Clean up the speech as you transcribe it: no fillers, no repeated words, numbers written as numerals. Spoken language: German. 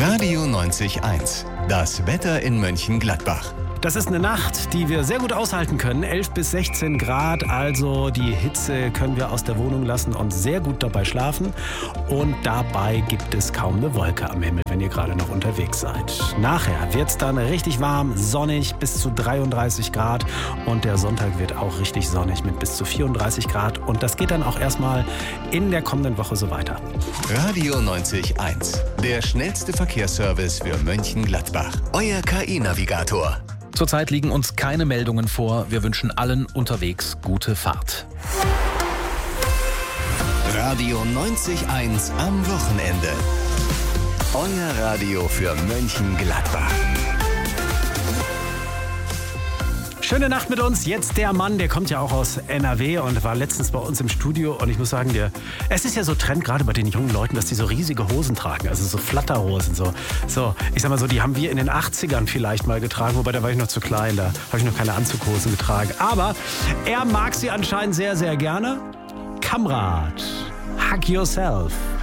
Radio 90.1. Das Wetter in Mönchengladbach. Das ist eine Nacht, die wir sehr gut aushalten können. 11 bis 16 Grad, also die Hitze können wir aus der Wohnung lassen und sehr gut dabei schlafen. Und dabei gibt es kaum eine Wolke am Himmel, wenn ihr gerade noch unterwegs seid. Nachher wird es dann richtig warm, sonnig, bis zu 33 Grad. Und der Sonntag wird auch richtig sonnig mit bis zu 34 Grad. Und das geht dann auch erstmal in der kommenden Woche so weiter. Radio 90.1. Der schnellste Verkehrsservice für Mönchengladbach. Euer KI-Navigator. Zurzeit liegen uns keine Meldungen vor. Wir wünschen allen unterwegs gute Fahrt. Radio 90.1 am Wochenende. Euer Radio für Mönchengladbach. Schöne Nacht mit uns. Jetzt der Mann, der kommt ja auch aus NRW und war letztens bei uns im Studio. Und ich muss sagen, es ist ja so Trend, gerade bei den jungen Leuten, dass die so riesige Hosen tragen. Also so Flatterhosen. So, ich sag mal so, die haben wir in den 80ern vielleicht mal getragen. Wobei, da war ich noch zu klein. Da habe ich noch keine Anzughosen getragen. Aber er mag sie anscheinend sehr, sehr gerne. Kamrat, Hug Yourself.